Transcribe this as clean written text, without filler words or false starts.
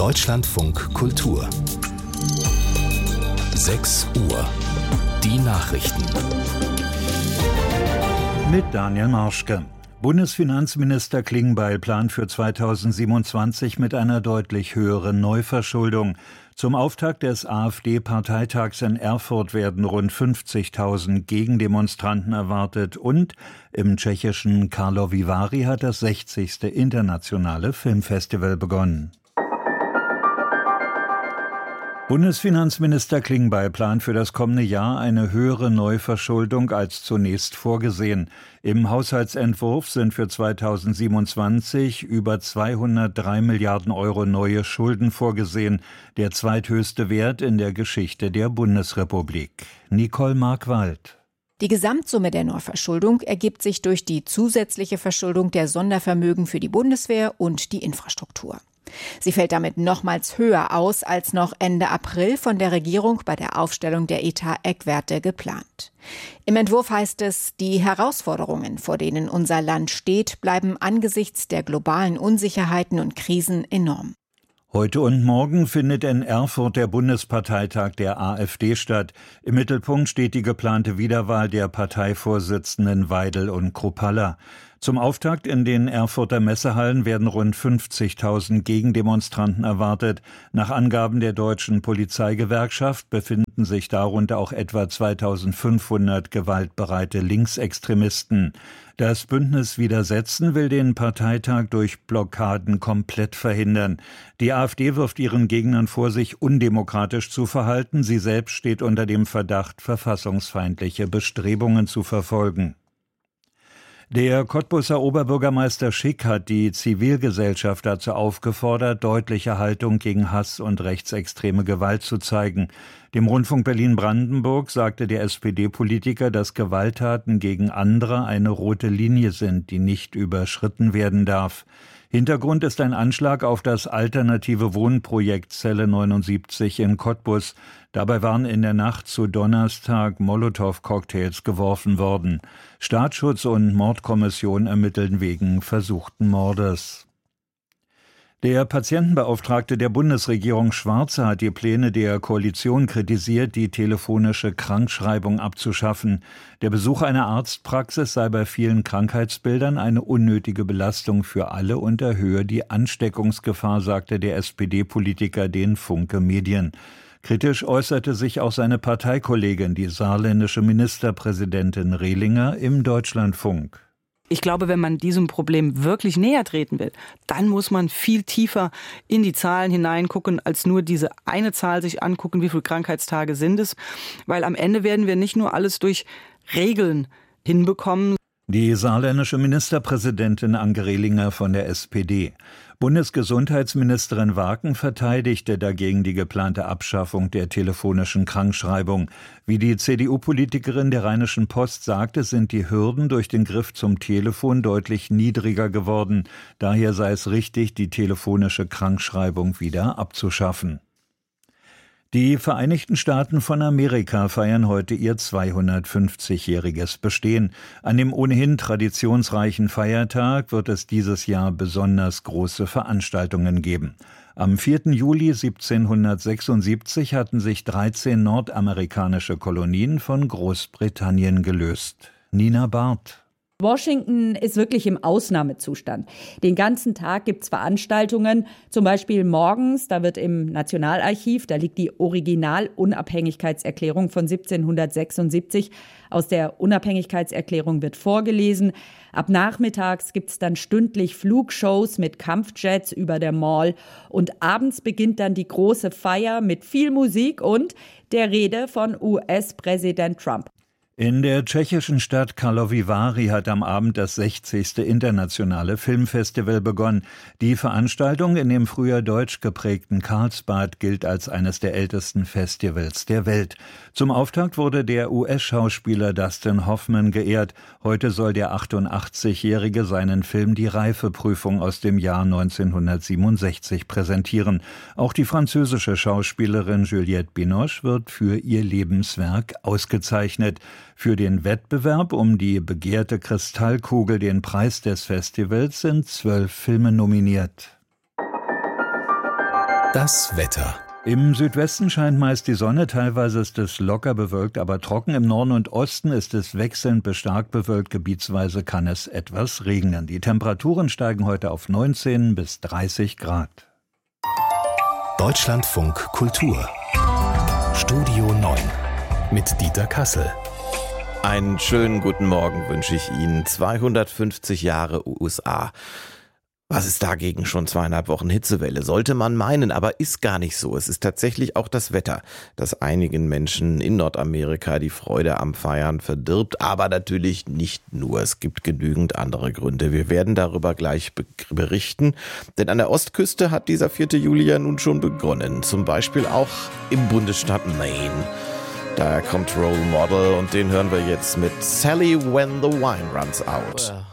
Deutschlandfunk Kultur 6 Uhr. Die Nachrichten. Mit Daniel Marschke. Bundesfinanzminister Klingbeil plant für 2027 mit einer deutlich höheren Neuverschuldung. Zum Auftakt des AfD-Parteitags in Erfurt werden rund 50.000 Gegendemonstranten erwartet und im tschechischen Karlovy Vary hat das 60. internationale Filmfestival begonnen. Bundesfinanzminister Klingbeil plant für das kommende Jahr eine höhere Neuverschuldung als zunächst vorgesehen. Im Haushaltsentwurf sind für 2027 über 203 Milliarden Euro neue Schulden vorgesehen, der zweithöchste Wert in der Geschichte der Bundesrepublik. Nicole Markwald. Die Gesamtsumme der Neuverschuldung ergibt sich durch die zusätzliche Verschuldung der Sondervermögen für die Bundeswehr und die Infrastruktur. Sie fällt damit nochmals höher aus als noch Ende April von der Regierung bei der Aufstellung der Etat-Eckwerte geplant. Im Entwurf heißt es, die Herausforderungen, vor denen unser Land steht, bleiben angesichts der globalen Unsicherheiten und Krisen enorm. Heute und morgen findet in Erfurt der Bundesparteitag der AfD statt. Im Mittelpunkt steht die geplante Wiederwahl der Parteivorsitzenden Weidel und Kruppalla. Zum Auftakt in den Erfurter Messehallen werden rund 50.000 Gegendemonstranten erwartet. Nach Angaben der deutschen Polizeigewerkschaft befinden sich darunter auch etwa 2.500 gewaltbereite Linksextremisten. Das Bündnis Widersetzen will den Parteitag durch Blockaden komplett verhindern. Die AfD wirft ihren Gegnern vor, sich undemokratisch zu verhalten. Sie selbst steht unter dem Verdacht, verfassungsfeindliche Bestrebungen zu verfolgen. Der Cottbuser Oberbürgermeister Schick hat die Zivilgesellschaft dazu aufgefordert, deutliche Haltung gegen Hass und rechtsextreme Gewalt zu zeigen. Dem Rundfunk Berlin-Brandenburg sagte der SPD-Politiker, dass Gewalttaten gegen andere eine rote Linie sind, die nicht überschritten werden darf. Hintergrund ist ein Anschlag auf das alternative Wohnprojekt Zelle 79 in Cottbus. Dabei waren in der Nacht zu Donnerstag Molotow-Cocktails geworfen worden. Staatsschutz und Mordkommission ermitteln wegen versuchten Mordes. Der Patientenbeauftragte der Bundesregierung Schwarze hat die Pläne der Koalition kritisiert, die telefonische Krankschreibung abzuschaffen. Der Besuch einer Arztpraxis sei bei vielen Krankheitsbildern eine unnötige Belastung für alle und erhöhe die Ansteckungsgefahr, sagte der SPD-Politiker den Funke Medien. Kritisch äußerte sich auch seine Parteikollegin, die saarländische Ministerpräsidentin Rehlinger, im Deutschlandfunk. Ich glaube, wenn man diesem Problem wirklich näher treten will, dann muss man viel tiefer in die Zahlen hineingucken, als nur diese eine Zahl sich angucken, wie viele Krankheitstage sind es. Weil am Ende werden wir nicht nur alles durch Regeln hinbekommen. Die saarländische Ministerpräsidentin Anke Rehlinger von der SPD. Bundesgesundheitsministerin Waken verteidigte dagegen die geplante Abschaffung der telefonischen Krankschreibung. Wie die CDU-Politikerin der Rheinischen Post sagte, sind die Hürden durch den Griff zum Telefon deutlich niedriger geworden. Daher sei es richtig, die telefonische Krankschreibung wieder abzuschaffen. Die Vereinigten Staaten von Amerika feiern heute ihr 250-jähriges Bestehen. An dem ohnehin traditionsreichen Feiertag wird es dieses Jahr besonders große Veranstaltungen geben. Am 4. Juli 1776 hatten sich 13 nordamerikanische Kolonien von Großbritannien gelöst. Nina Barth. Washington ist wirklich im Ausnahmezustand. Den ganzen Tag gibt's Veranstaltungen, zum Beispiel morgens, da wird im Nationalarchiv, da liegt die Original-Unabhängigkeitserklärung von 1776. Aus der Unabhängigkeitserklärung wird vorgelesen. Ab nachmittags gibt's dann stündlich Flugshows mit Kampfjets über der Mall. Und abends beginnt dann die große Feier mit viel Musik und der Rede von US-Präsident Trump. In der tschechischen Stadt Karlovy Vary hat am Abend das 60. internationale Filmfestival begonnen. Die Veranstaltung in dem früher deutsch geprägten Karlsbad gilt als eines der ältesten Festivals der Welt. Zum Auftakt wurde der US-Schauspieler Dustin Hoffman geehrt. Heute soll der 88-Jährige seinen Film Die Reifeprüfung aus dem Jahr 1967 präsentieren. Auch die französische Schauspielerin Juliette Binoche wird für ihr Lebenswerk ausgezeichnet. Für den Wettbewerb um die begehrte Kristallkugel, den Preis des Festivals, sind 12 Filme nominiert. Das Wetter. Im Südwesten scheint meist die Sonne, teilweise ist es locker bewölkt, aber trocken. Im Norden und Osten ist es wechselnd bis stark bewölkt, gebietsweise kann es etwas regnen. Die Temperaturen steigen heute auf 19 bis 30 Grad. Deutschlandfunk Kultur. Studio 9 mit Dieter Kassel. Einen schönen guten Morgen wünsche ich Ihnen. 250 Jahre USA. Was ist dagegen schon 2,5 Wochen Hitzewelle? Sollte man meinen, aber ist gar nicht so. Es ist tatsächlich auch das Wetter, das einigen Menschen in Nordamerika die Freude am Feiern verdirbt. Aber natürlich nicht nur. Es gibt genügend andere Gründe. Wir werden darüber gleich berichten. Denn an der Ostküste hat dieser 4. Juli ja nun schon begonnen. Zum Beispiel auch im Bundesstaat Maine. Daher kommt Role Model und den hören wir jetzt mit Sally When the Wine Runs Out.